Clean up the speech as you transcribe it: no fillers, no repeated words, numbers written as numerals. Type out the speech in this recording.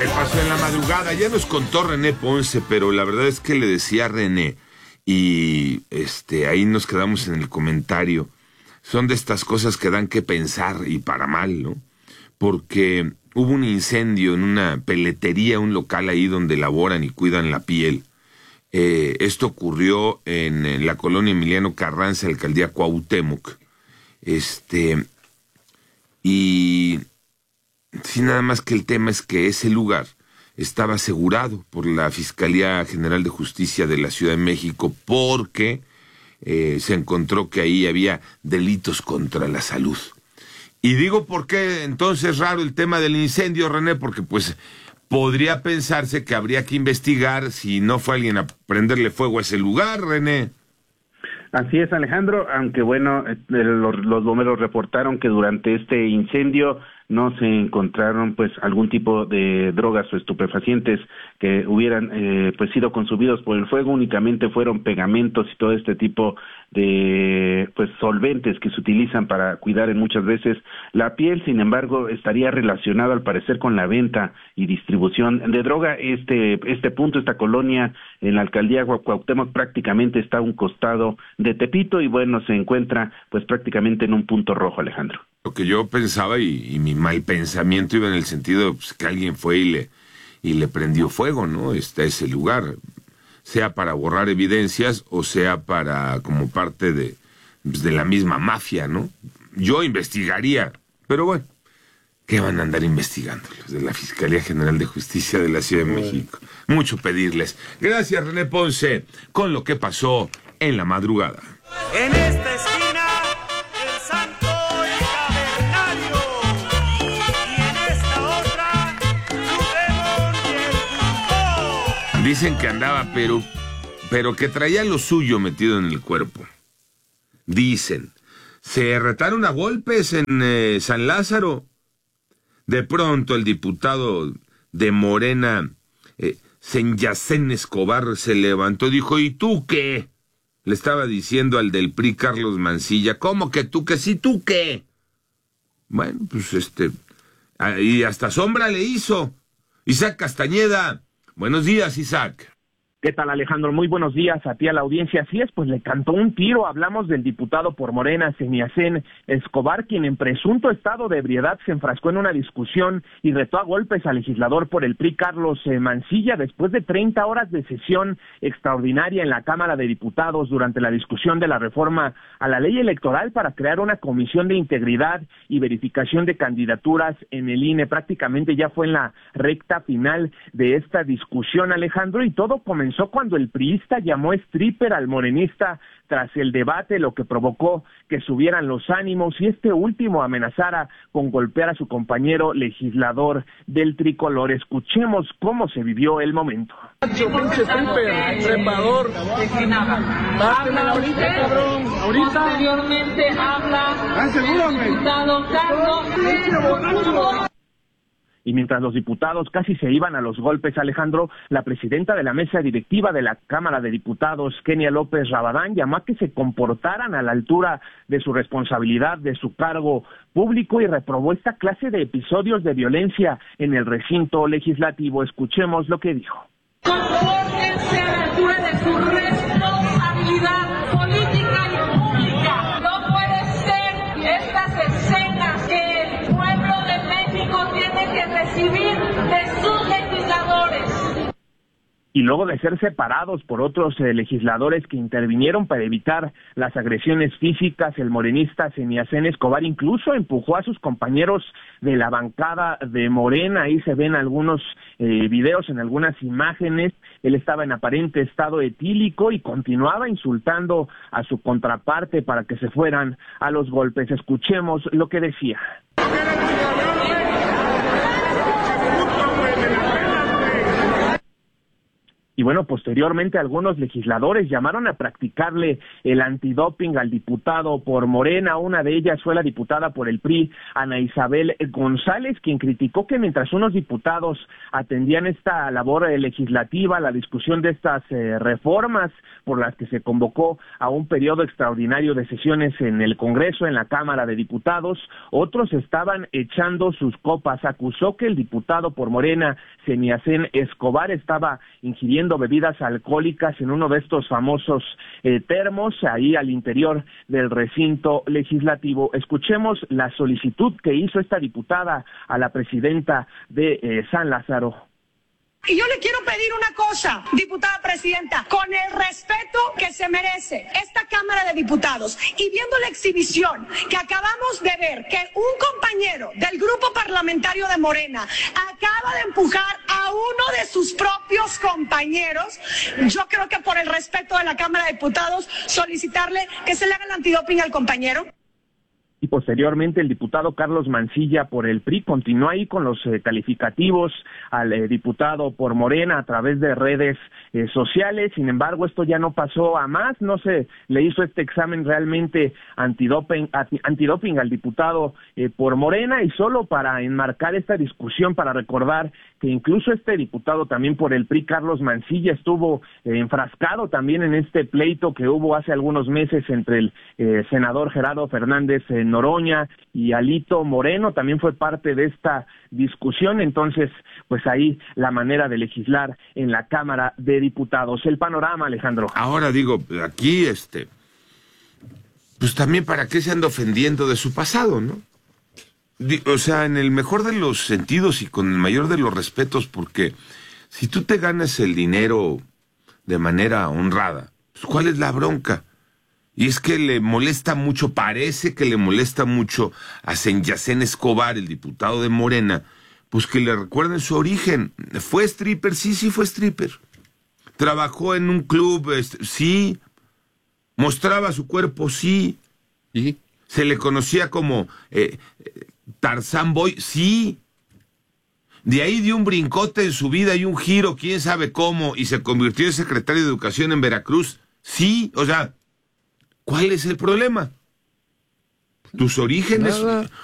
¿Qué pasó en la madrugada? Ya nos contó René Ponce, pero la verdad es que le decía a René, y ahí nos quedamos en el comentario. Son de estas cosas que dan que pensar, y para mal, ¿no? Porque hubo un incendio en una peletería, un local ahí donde elaboran y cuidan la piel. Esto ocurrió en la colonia Emiliano Carranza, alcaldía Cuauhtémoc. Y sí, nada más que el tema es que ese lugar estaba asegurado por la Fiscalía General de Justicia de la Ciudad de México porque se encontró que ahí había delitos contra la salud. Y digo, ¿por qué entonces raro el tema del incendio, René? Porque pues podría pensarse que habría que investigar si no fue alguien a prenderle fuego a ese lugar, René. Así es, Alejandro, aunque bueno, los bomberos reportaron que durante este incendio no se encontraron pues algún tipo de drogas o estupefacientes que hubieran pues sido consumidos por el fuego, únicamente fueron pegamentos y todo este tipo de pues solventes que se utilizan para cuidar en muchas veces la piel. Sin embargo, estaría relacionado al parecer con la venta y distribución de droga. Este punto, esta colonia en la alcaldía Cuauhtémoc prácticamente está a un costado de Tepito y bueno, se encuentra pues prácticamente en un punto rojo, Alejandro. Lo que yo pensaba y mi mal pensamiento iba en el sentido pues, que alguien fue y le prendió fuego, ¿no? A ese lugar, sea para borrar evidencias o sea para como parte de la misma mafia, ¿no? Yo investigaría, pero bueno, ¿qué van a andar investigando los de la Fiscalía General de Justicia de la Ciudad de México? Mucho pedirles. Gracias, René Ponce, con lo que pasó en la madrugada. En esta esquina, el Santo y Cavernario. Y en esta otra, Rubén y el Pulpó. Dicen que andaba, pero que traía lo suyo metido en el cuerpo. Dicen, se retaron a golpes en San Lázaro. De pronto el diputado de Morena, Senyacén Escobar, se levantó y dijo, ¿y tú qué? Le estaba diciendo al del PRI, Carlos Mancilla, ¿cómo que tú qué? ¿Sí tú qué? Bueno, pues y hasta sombra le hizo. Isaac Castañeda, buenos días, Isaac. ¿Qué tal, Alejandro? Muy buenos días a ti, a la audiencia. Así es, pues le cantó un tiro. Hablamos del diputado por Morena, Senyacén Escobar, quien en presunto estado de ebriedad se enfrascó en una discusión y retó a golpes al legislador por el PRI, Carlos Mancilla, después de 30 horas de sesión extraordinaria en la Cámara de Diputados durante la discusión de la reforma a la ley electoral para crear una comisión de integridad y verificación de candidaturas en el INE. Prácticamente ya fue en la recta final de esta discusión, Alejandro, y todo comenzó cuando el priista llamó stripper al morenista tras el debate, lo que provocó que subieran los ánimos y este último amenazara con golpear a su compañero legislador del tricolor. Escuchemos cómo se vivió el momento. Pinche stripper, trepador. Habla ahorita, cabrón. Ahorita. Posteriormente habla el diputado Carlos. Y mientras los diputados casi se iban a los golpes, Alejandro, la presidenta de la mesa directiva de la Cámara de Diputados, Kenia López Rabadán, llamó a que se comportaran a la altura de su responsabilidad, de su cargo público y reprobó esta clase de episodios de violencia en el recinto legislativo. Escuchemos lo que dijo. Compórtense a la altura de su responsabilidad política y pública. No puede ser estas escenas que el pueblo de México tiene que recibir de sus legisladores. Y luego de ser separados por otros legisladores que intervinieron para evitar las agresiones físicas, el morenista Senyacén Escobar incluso empujó a sus compañeros de la bancada de Morena. Ahí se ven algunos videos, en algunas imágenes. Él estaba en aparente estado etílico y continuaba insultando a su contraparte para que se fueran a los golpes. Escuchemos lo que decía. Y bueno, posteriormente algunos legisladores llamaron a practicarle el antidoping al diputado por Morena. Una de ellas fue la diputada por el PRI, Ana Isabel González, quien criticó que mientras unos diputados atendían esta labor legislativa, la discusión de estas reformas por las que se convocó a un periodo extraordinario de sesiones en el Congreso, en la Cámara de Diputados, otros estaban echando sus copas. Acusó que el diputado por Morena, Semiacén Escobar, estaba ingiriendo bebidas alcohólicas en uno de estos famosos termos ahí al interior del recinto legislativo. Escuchemos la solicitud que hizo esta diputada a la presidenta de San Lázaro. Y yo le quiero pedir una cosa, diputada presidenta, con el respeto que se merece esta Cámara de Diputados y viendo la exhibición que acabamos de ver, que un compañero del grupo parlamentario de Morena acaba de empujar a uno de sus propios compañeros, yo creo que por el respeto de la Cámara de Diputados solicitarle que se le haga el antidoping al compañero. Y posteriormente el diputado Carlos Mancilla por el PRI continuó ahí con los calificativos al diputado por Morena a través de redes sociales. Sin embargo, esto ya no pasó a más, no se le hizo este examen realmente antidoping al diputado por Morena, y solo para enmarcar esta discusión, para recordar que incluso este diputado también por el PRI, Carlos Mancilla, estuvo enfrascado también en este pleito que hubo hace algunos meses entre el senador Gerardo Fernández Noroña y Alito Moreno, también fue parte de esta discusión. Entonces, pues ahí la manera de legislar en la Cámara de Diputados. El panorama, Alejandro. Ahora digo, aquí pues también para qué se anda ofendiendo de su pasado, ¿no? O sea, en el mejor de los sentidos y con el mayor de los respetos, porque si tú te ganas el dinero de manera honrada, pues ¿cuál es la bronca? Y es que le molesta mucho, parece que le molesta mucho a Semiacén Escobar, el diputado de Morena, pues que le recuerden su origen. ¿Fue stripper? Sí fue stripper. ¿Trabajó en un club? Sí. ¿Mostraba su cuerpo? Sí. ¿Y? ¿Se le conocía como Tarzán Boy? Sí. De ahí dio un brincote en su vida y un giro, quién sabe cómo, y se convirtió en secretario de Educación en Veracruz. Sí, o sea, ¿cuál es el problema? Tus orígenes. Nada.